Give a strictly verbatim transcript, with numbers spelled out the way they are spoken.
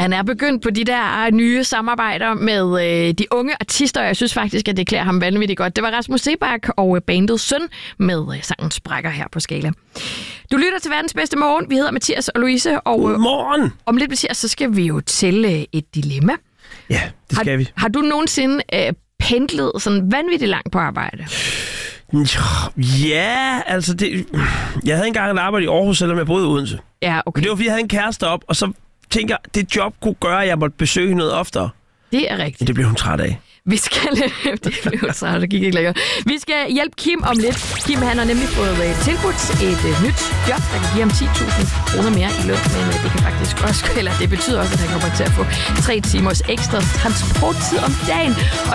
Han er begyndt på de der nye samarbejder med øh, de unge artister, og jeg synes faktisk, at det klæder ham vanvittigt godt. Det var Rasmus Seebach og bandet Søn med øh, sangen Sprækker her på Skala. Du lytter til verdens bedste morgen. Vi hedder Mathias og Louise. Og Godmorgen! Om lidt, Mathias, så skal vi jo til øh, et dilemma. Ja, det skal har, vi. Har du nogensinde øh, pendlet sådan vanvittigt langt på arbejde? Ja, altså det... Jeg havde engang et arbejde i Aarhus, selvom jeg boede i Odense. Ja, okay. Men det var, fordi jeg havde en kæreste op, og så tænker jeg, det job kunne gøre, at jeg måtte besøge noget oftere. Det er rigtigt. Men det blev hun træt af. Vi skal... det blev så, det gik ikke længere. Vi skal hjælpe Kim om lidt. Kim, han har nemlig fået uh, tilbudt et uh, nyt job, der kan give ham ti tusind kroner mere i løn, men uh, det kan faktisk også... Eller det betyder også, at han kommer til at få tre timers ekstra transporttid om dagen. Og